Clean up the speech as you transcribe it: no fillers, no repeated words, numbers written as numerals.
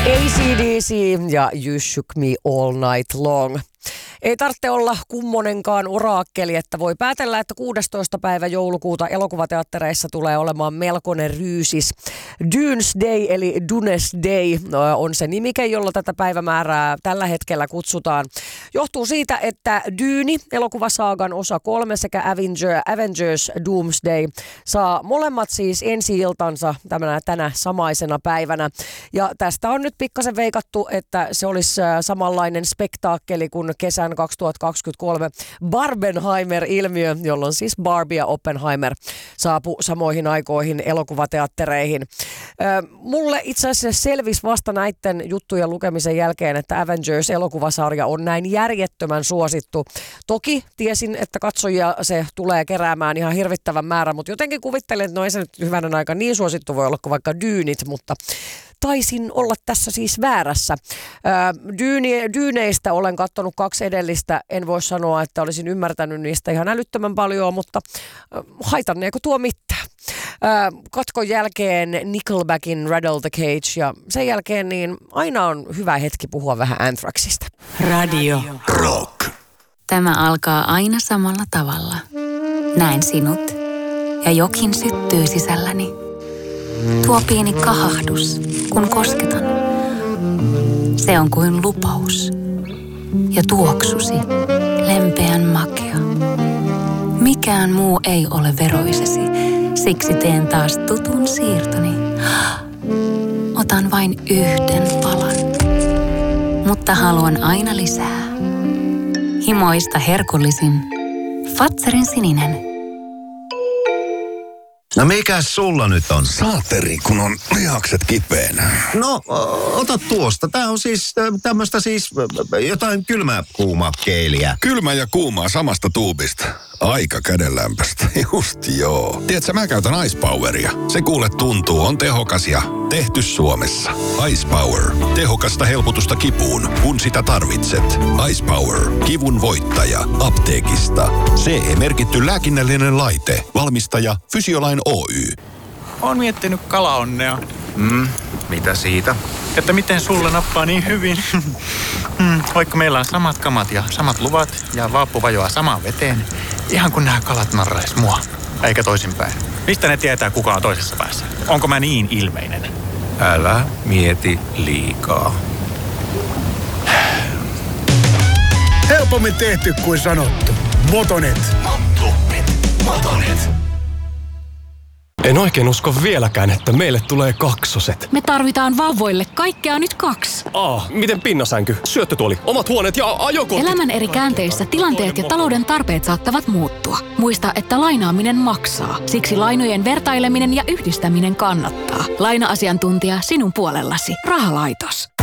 AC/DC ja You Shook Me All Night Long. Ei tarvitse olla kummonenkaan oraakkeli, että voi päätellä, että 16. päivä joulukuuta elokuvateattereissa tulee olemaan melkoinen ryysis. Doomsday eli Doomsday on se nimike, jolla tätä päivämäärää tällä hetkellä kutsutaan. Johtuu siitä, että Dune, elokuvasaagan osa 3 sekä Avengers Doomsday saa molemmat siis ensi-iltansa tänä samaisena päivänä. Ja tästä on nyt pikkasen veikattu, että se olisi samanlainen spektaakkeli kuin kesän 2023 Barbenheimer-ilmiö, jolloin siis Barbie ja Oppenheimer saapui samoihin aikoihin elokuvateattereihin. Mulle itse asiassa selvisi vasta näiden juttujen lukemisen jälkeen, että Avengers-elokuvasarja on näin järjettömän suosittu. Toki tiesin, että katsojia se tulee keräämään ihan hirvittävän määrän, mutta jotenkin kuvittelin, että no ei se nyt hyvänä aika niin suosittu voi olla kuin vaikka Dynit, mutta taisin olla tässä siis väärässä. Dyneistä olen katsonut 2 edellistä. En voi sanoa, että olisin ymmärtänyt niistä ihan älyttömän paljon, mutta haitanneeko tuo mitään? Katkon jälkeen Nickelbackin Rattle the Cage ja sen jälkeen niin aina on hyvä hetki puhua vähän Anthraxista. Radio Rock. Tämä alkaa aina samalla tavalla. Näen sinut ja jokin syttyy sisälläni. Tuo pieni kahahdus, kun kosketan. Se on kuin lupaus. Ja tuoksusi, lempeän makea. Mikään muu ei ole veroisesi, siksi teen taas tutun siirtoni. Otan vain yhden palan, mutta haluan aina lisää. Himoista herkullisin, Fazerin sininen. No mikäs sulla nyt on? Saateri, kun on lihakset kipeänä. No, ota tuosta. Tää on siis tämmöstä siis jotain kylmää kuumaa keiliä. Kylmä ja kuumaa samasta tuubista. Aika kädenlämpöistä. Just joo. Tiedätkö, mä käytän Ice Poweria. Se kuule tuntuu, on tehokas ja tehty Suomessa. Ice Power. Tehokasta helpotusta kipuun, kun sitä tarvitset. Ice Power. Kivun voittaja. Apteekista. CE-merkitty lääkinnällinen laite. Valmistaja Fysiolain Oy. Oon miettinyt kalaonnea. Mitä siitä? Että miten sulla nappaa niin hyvin. Vaikka meillä on samat kamat ja samat luvat ja vaappu vajoaa samaan veteen. Ihan kun nämä kalat narrais mua. Eikä toisinpäin. Mistä ne tietää, kuka on toisessa päässä? Onko mä niin ilmeinen? Älä mieti liikaa. Helpommin tehty kuin sanottu. Motonet. Motonet. En oikein usko vieläkään, että meille tulee kaksoset. Me tarvitaan vauvoille kaikkea nyt 2. Miten pinnasänky, syöttötuoli, omat huoneet ja ajokortit? Elämän eri käänteissä tilanteet ja talouden tarpeet saattavat muuttua. Muista, että lainaaminen maksaa. Siksi lainojen vertaileminen ja yhdistäminen kannattaa. Laina-asiantuntija sinun puolellasi. Rahalaitos.